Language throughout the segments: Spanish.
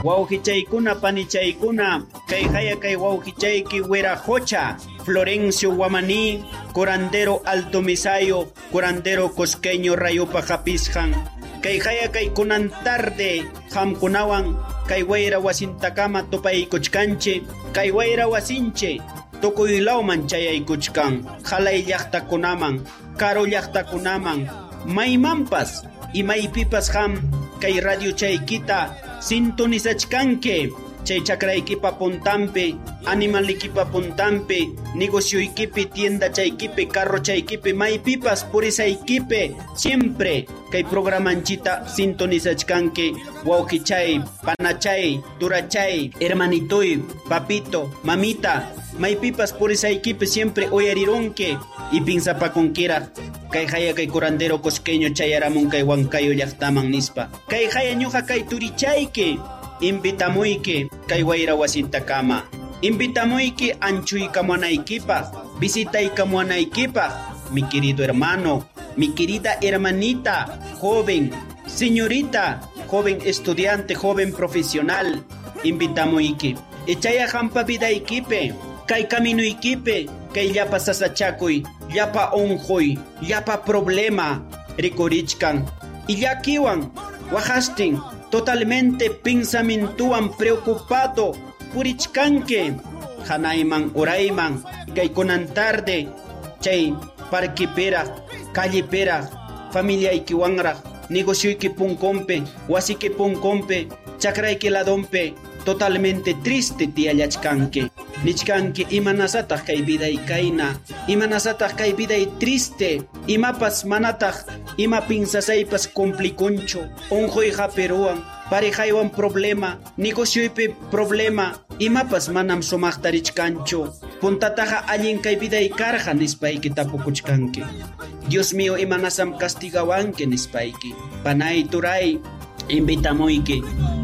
wawqichaykuna panichaykuna kay haya kay wawqichayki Wirajocha Florencio Guamaní curandero Alto Misayo curandero Cosqueño Rayupa Japisjan kay haya kay kunan tarde hamkunawan kay wayra wasintakama tupaykuchkanche kay wayra wasinche tukuylawman chayaykuchkan halay llaqtakunaman karo llaqtakunaman maymanpas y maypipas ham kay radio chaykita sintonizachkanke chay chakraykipa puntampi animalikipa puntampi negocioykipi tienda chaykipi carro chaykipi maypipas purisaykipi siempre kay programanchita sintonizachkanke wawqichay panachay turachay hermanitoy papito mamita maypipas purisaykipi siempre uyarironke y pinsapakunkiraq kay haya kay curandero Cosqueño chayaramun kay Huancayo llaqtaman nispa kay haya ñuqa kay turichayki invitamuyki kay wayra wasintakama invitamuyki anchuykamuanaykipaq visitaykamuanaykipaq mi querido hermano mi querida hermanita joven señorita joven estudiante joven profesional invitamuyki echaya hampa vidaykipi kay caminuykipi kay llapa sasachakuy llapa onjoy llapa problema rikurichkan y llakiwan wajastin totalmente pensamientuan preocupado purichkanke hanayman urayman kay kunan tarde chay parquipera callipera familiaykiwanraq negocioyki punkompe wasiki punkompe chakrayki ladonpe totalmente triste tiyallachkanke nichkanki imanasataq kay viday kayna imanasataq kay viday triste imapas manataq ima pinsasaypas compliconcho onjoyqa peruan parejaywan problema negocioypi problema imapas manam sumaqta richkancho puntataqa allin kay viday karqa nispayki tapukuchkanki Dios mío imanasam castigawanki nispayki panay turay invitamuyki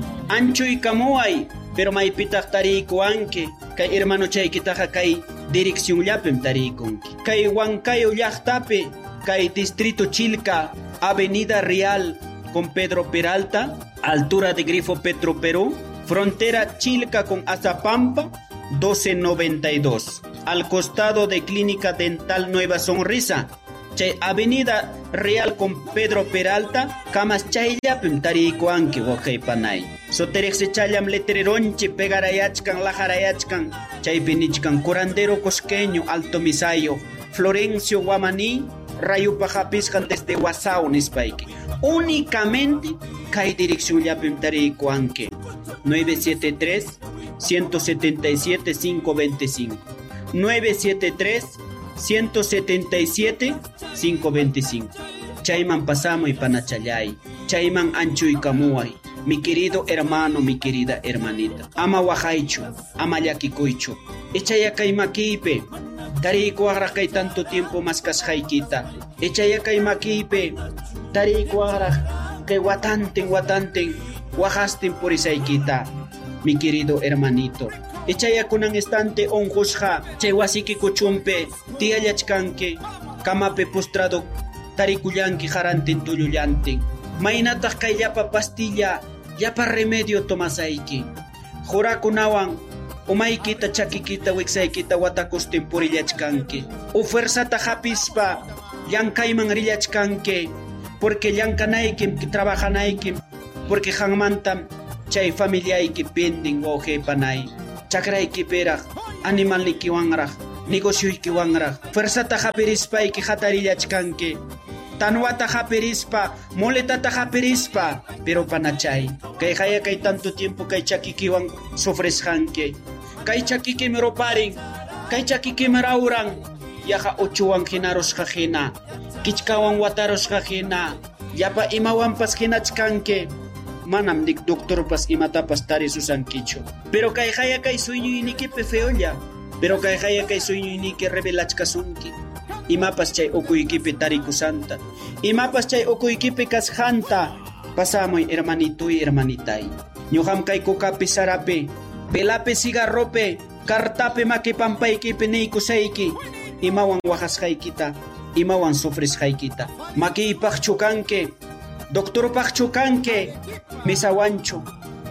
anchuykamuway pero maypitaq tariykuwanki kay hermano chaykitaqa kay direccionllapim tariykunki kay Huancayo llaqtapi kay distrito Chilca avenida Real con Pedro Peralta altura de Grifo Petro Perú frontera Chilca con Azapampa 1292 al costado de Clínica Dental Nueva Sonrisa chay avenida Real con Pedro Peralta kamas chayllapim tariykuwanki waqaypanay sotereqsi chaylam letreronchi pegarayachkan lajarayachkan chaypi nichkan curandero Cosqueño Alto Misayo Florencio Guamaní Rayupa Japisjan desde Wasao nispayki únicamente kay direccionllapim tariykuwanki 973 177 525 973 177 525 chayman pasamuy panachallay chayman anchuykamuway mi querido hermano mi querida hermanita ama wajaychu ama llakikuychu echaya kay makipi tariykuwaqraq kay tanto tiempo maskasqaykita echaya kay makipi tariykuwaqraq kay watantin wajastin purisaykita mi querido hermanito echaya kunan estante onjusqa chay wasiki kuchumpe tiyallachkanki kamape postrado tarikullanki harantin tullullantin maynataq kay llapa pastilla llapa remedio tomasayki jurakunawan umaykita chakikita wiksaykita watakustin purillachkanki fuerzata hapispa llankayman rillachkanki porque llankanaykim trabajanaykim porque hanmantam chay familiayki pending wawqaypanay chakraykiperaq animalnikiwanraq negocioykiwanraq fuerzata hapirispayki hatarillachkanki tanwata hapirispa moletata hapirispa pero panachay kay haya kay tanto tiempo kay chakikiwan sufresqanki kay chakikimi roparin kay chakikimi rawran yaqa uchuwan hinarusqa hina kichkawan watarusqa hina llapa imawanpas hinachkanki manam nik doctorpas imatapas tarisusankichu pero kay haya kay sueñuynikipi feolla pero kay haya kay sueñuyniki revelachkasunki imapas chay ukuykipi tarikusanta imapas chay ukuykipi kasqanta pasamuy hermanito y hermanitay ñuqam kay kukapi sarapi velapi cigarropi kartapi makipampaykipi niykusayki imawan waqasqaykita imawan sufrisqaykita makiypaq chukanki doctorpaq chukanki misawanchu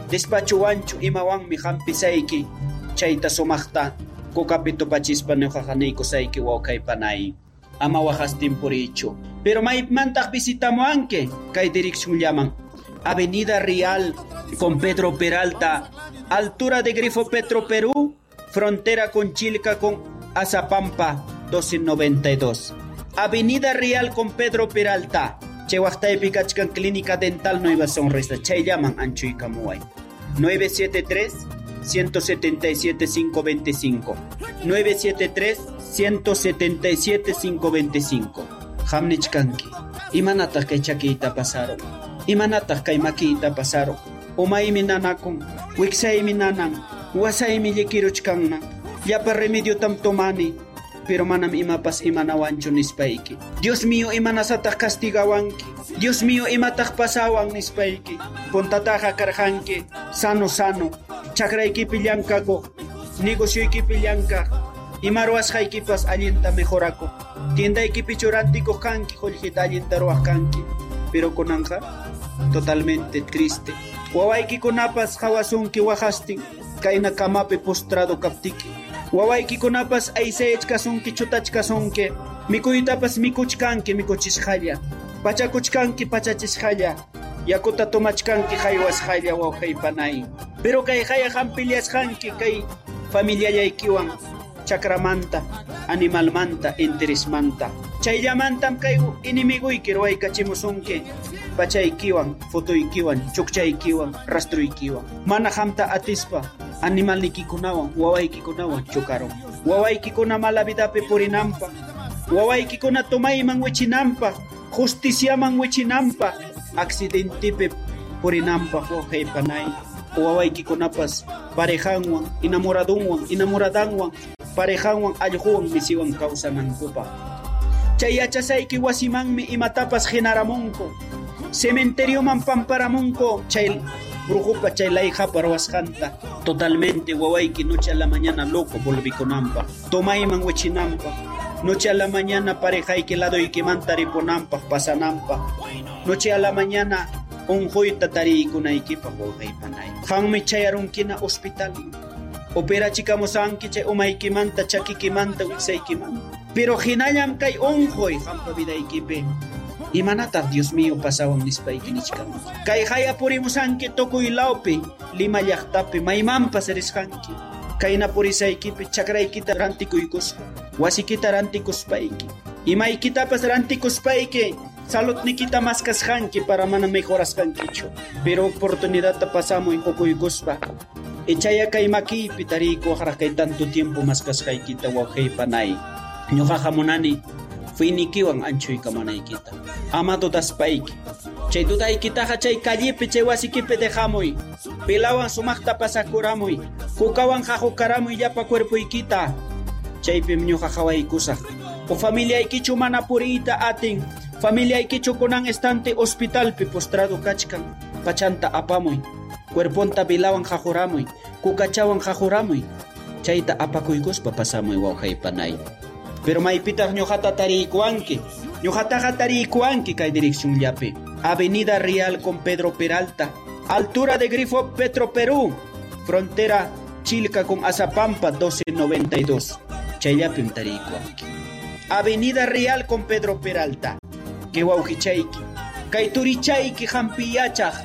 despacho ancho imawanmi hampisayki chayta sumaqta kukapi tupachispa ñuqaqaniykusayki wawqaypanay ama waqastinpurichu. Pero maymantaq visitamuanki kay dirección llaman Avenida Real con Pedro Peralta, altura de Grifo Petro Perú, frontera con Chilca con Azapampa 1292. Avenida Real con Pedro Peralta, Chehuastaypi kachkan Clínica Dental Nueva Sonrisa, chay llaman Anchuy Camuay. 973-177-525. 973-177-525. Hamnichkanki. Imanataq kay chakita pasaron. Imanataq kay makita pasaron. Umaymi nanakun. Wiksaymi nanan. Wasaymi likiruchkanna. Yapa remedio tam tomani. Pero manam imapas imanawanchu nispayki. Dios mío, imanasataq castigawanki. Dios mío, imataq pasawan nispayki. Puntataqa karhanki. Sano. Chakraykipi llankako. Negocioykipi llankaq. Imaruasqaykipas allinta mejorako. Tiendaykipi churantikuq kanki. Qullqita allinta ruwaq kanki. Pero kunanqa totalmente triste. Wawaykikunapas hawasunki waqastin. Kayna kamapi postrado kaptiki. Wawaykikunapas aysayachkasunki chutachkasunki. Mikuytapas mikuchkanki mikuchisqalla. Pachakuchkanki pachachisqalla. Yakuta tomachkanki haywasqalla wawqaypanay. Pero kay haya hampillasqanki kay familiallaykiwan chakramanta, animalmanta, interesmanta. Chayllamantam kay inimiguyki ruwaykachimusunki. Pachaykiwan, futuykiwan, chukchaykiwan, rastruykiwan. Mana hamta atispa animalnikikunawan, wawaykikunawan chukaron. Wawaykikuna mala vidapi purinampa. Wawaykikuna tumayman wichinampa. Justiciaman wichinampa. Accidentipi purinampa wawqaypanay. Wawaykikunapas parejanwan, enamoradanwan, parejanwan allquwan misiwan kawsanankupa. Chay yachasayki wasimanmi imatapas genaramunku. Cementerioman pamparamunku. Chay brujupa chay layhapa rawasqanta. Totalmente wawayki noche a la mañana loco volvikunampa. Tomayman wichinampa. Noche a la mañana parejayki ladoykimanta ripunampa pasanampa. Noche a la mañana unquyta tariykunaykipaq wawqaypanay. Qanmi chayarunkina hospital. Operachikamusanki chay umaykimanta, chakikimanta, wiksaykimanta. Pero hinallam kay unquy qampa vidaykipi. Imanataq Dios mío pasawan nispayki nichkama. Kay haya purimusanki tukuy lawpi, Lima llaqtapi maymanpas risqanki. Kayna purisaykipi chakraykita rantikuykusqa. Wasikita rantikuspayki. Imaykitapas rantikuspayki. Saludnikita maskasqanki para mana mejorasqankichu. Pero oportunidadta pasamuy hukuykuspa. Echaya kay makiypi tariykuwaqraq kay tanto tiempo maskasqaykita wawqaypanay. Ñuqaqa munani fuynikiwan anchuykamanaykita. Ama dudaspayki. Chay dudaykitaqa chay callepi chay wasikipi dejamuy. Pilawan sumaqta pasakuramuy. Kukawan haqukaramuy llapa cuerpuykita. Chaypim ñuqaqa waykusaq. O familiaykichu mana puriyta atin. Familiaykichu kunan estante hospitalpi postrado kachkan. Pachanta apamuy. Cuerponta pilawan haquramuy. Kukachawan haquramuy. Chayta apakuykuspa pasamuy wawqaypanay. Pero maypitaq ñuqata tariykuwanki. Ñuqataqa tariykuwanki kay dirección llapi. Avenida Real con Pedro Peralta. Altura de Grifo Petro Perú. Frontera Chilca con Azapampa 1292. Chayllapim tariykuwanki. Avenida Real con Pedro Peralta. Que wawqichayki. Kay turichayki hampiyachaq.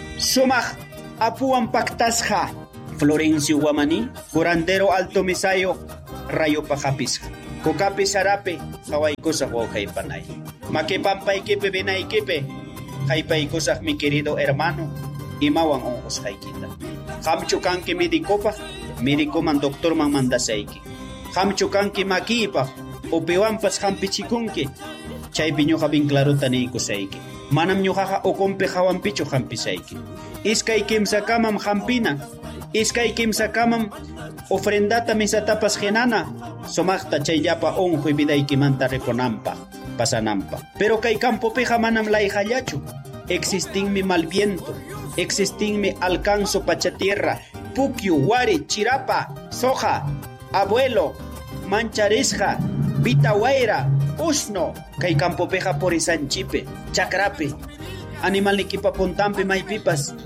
Sumaq apuwan pactasqa. Florencio Guamaní. Curandero Alto Misayo. Rayo Pajapisqa. Kukapi sarape, hawaykusaq wawqaypanay. Makipampaykipi binaykipi, haypaykusaq mi querido hermano, imawan unqusqaykita. Hamchu kanki medicopaq, medicoman doctorman mandasayki. Hamchu kanki makiypaq, upiwanpas hampichikunki, chaypi ñuqa bin claruta niykusayki. Manam ñuqaqa ukumpi hawanpichu hampisayki. Iskay kimsakamam hampina, iskay kimsakamam ofrendata misatapas genana, sumaqta chayllapa unquy vidaykimanta rikunampa, pasanampa. Pero kay campopiqa manam layhallachu. Existinmi malviento, existinmi alcanzo pachatierra, puqyu, wari, chirapa, soja, abuelo, mancharisqa, vitawaira, usno, kay campopiqa purisanchipe, chakrapi, animalnikipa puntampi maypipas,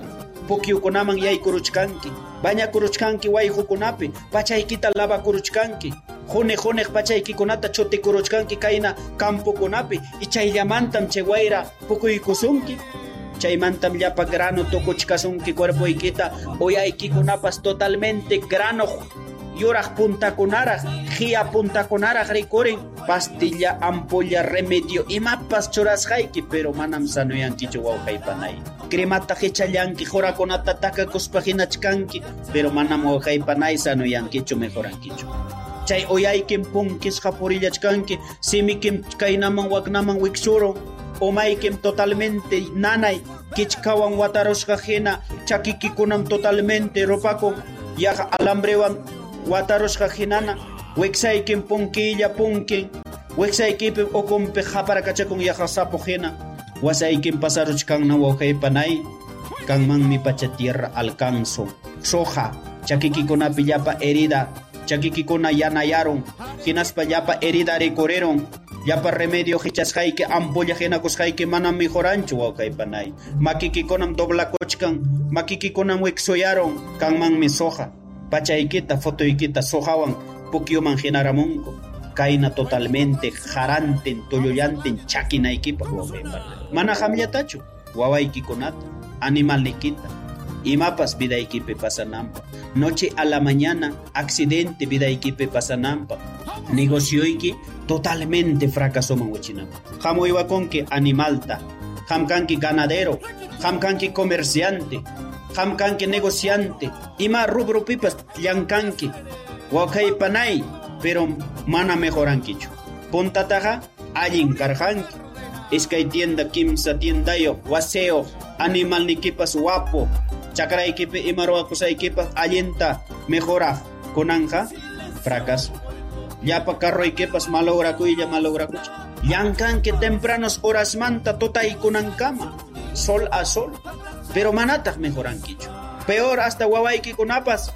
pukyukunaman yaykuruchkanki, bañakuruchkanki wayhukunapi, pachaykita lavakuruchkanki, June pachaykikunata chutikuruchkanki kayna campokunapi, y chayllamantam chay wayra pukuykusunki. Chaymantam llapa grano tukuchkasunki cuerpoykita, uyaykikunapas totalmente grano yuraq puntakunaraq, hiya puntakunaraq rikurin, pastilla, ampolla, remedio, imapas churasqayki, pero manam sanuyankichu wawqaypanay. Cremata hichallanki, jurakunata takakuspa hinachkanki, pero manam wawqaypanay sanuyankichu mejorankichu. Chay uyaykim punkis hapurillachkanki, simikim kaynaman waknaman wiksurun, umaykim totalmente nanay, kichkawan watarushqa hina, chakikikunam totalmente rupakun, yaqa alambrewan watarushqa hinana, wiksaykim punkilla punkin, wiksaykipi ukumpi haparakachakun yaqa sapu hina, wasaykim pasaruchkanna wawqaypanay, kanmanmi pacha tierra alcanzo, soja, chakikikunapi llapa herida, chakikikuna yanayaron, hinaspa llapa herida recorreron, llapa remedio hichasqayki ampolla hinakusqayki manam mejoranchu wawqaypanay, makikikunam doblakuchkan, makikikunam wiksuyaron, kanmanmi soja, pachaykita, fotoykita sojawan pukyuman hinaramunku, kayna totalmente jaranten, tullullanten chakinaykipa wawqaypanay. Mana hamllatachu, wawaykikunata, animalnikita, imapas vidaykipi pasanampa, noche a la mañana accidente vidaykipi pasanampa, negocioyki totalmente fracasoman wachinampa. Hamuywakunki animalta, hamkanki ganadero, hamkanki comerciante, hamkanki negociante, ima rubrupipas llankanki, wawqaypanay, pero mana mejorankichu. Puntataqa allin karhanki, iskay tienda kimsa tiendayo, waseo, animalnikipas wapo, chakraykipi imaruwakusaykipas allinta mejora kunanja, fracaso. Llapa carroykipas malograkuylla malograkucha. Llankanki tempranos horas manta totaykunankama, sol a sol, pero manataq mejorankichu. Peor hasta wawaykikunapas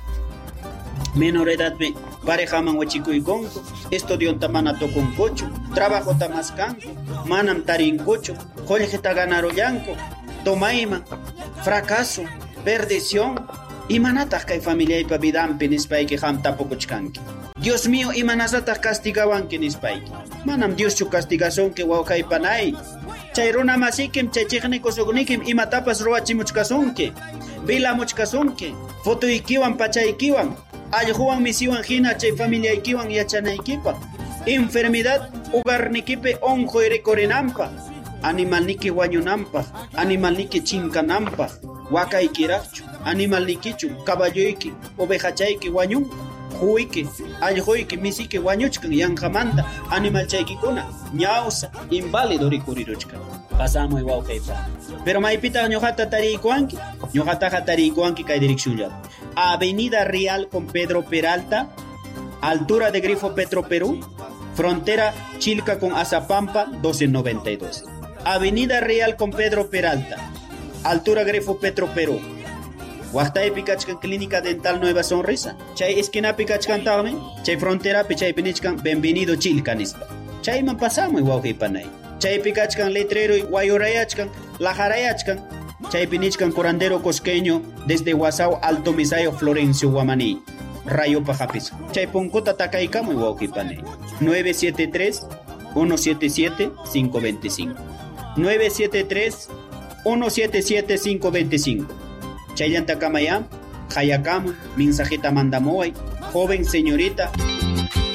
menor edadmi parejaman wachikuykunku, estudionta mana tukunkuchu, trabajota maskanku, manam tarinkuchu, qollqita ganarullanku, tomayman, fracaso, perdición, imanataq kay familiaypa vidanpi nispayki hamtapukuchkanki. Dios mío, imanasataq castigawanki nispayki. Manam Dioschu castigasunki wawqaypanay. Chay runa masikim, chay chiqnikusugnikim imatapas ruwachimuchkasunki, vilamuchkasunki, futuykiwan pachaykiwan, allquwan misiwan hina chay familiaykiwan yachanaykipa, enfermedad ugarnikipi onjoy rikorinanpaq, animalniki wañunanpaq, animalniki chinkananpaq, wakaykiraqchu, animalnikichu, caballoyki, ovejachayki wañun, huyki, allquyki, misiki wañuchkan yanqamanta, animalchaykikuna, ñawsa, inválido rikuriruchkan. Pasamuy wawqaypa. Pero maypitaq ñuqata tariykuwanki, ñuqataqa tariykuwanki kay direccionllapi. Avenida Real con Pedro Peralta, altura de Grifo Petro Perú, frontera Chilca con Azapampa 1292. Avenida Real con Pedro Peralta, altura Grifo Petro Perú. Waqtaypi kachkan Clínica Dental Nueva Sonrisa. Chay esquinapi kachkantaqmi, chay fronterapi chaypi nichkan Bienvenido Chilca nispa. Chayman pasamuy wawqaypanay. Chaypi kachkan letrero wayurayachkan, lajarayachkan. Chaypi nichkan curandero cosqueño desde Guasao Alto Misayo Florencio Guamaní. Rayo Pajapis. Chay punkuta takaykamuy wawqaypanay. 973-177-525. 973-177-525. Chayllantakamaya, Hayakamu, mensajita mandamoy, joven señorita.